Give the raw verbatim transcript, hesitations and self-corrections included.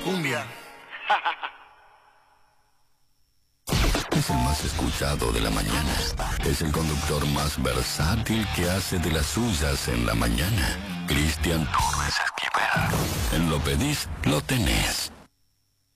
cumbia. Es el más escuchado de la mañana. Es el conductor más versátil que hace de las suyas en la mañana. Cristian Torres Esquivel. En Lo Pedís, lo tenés.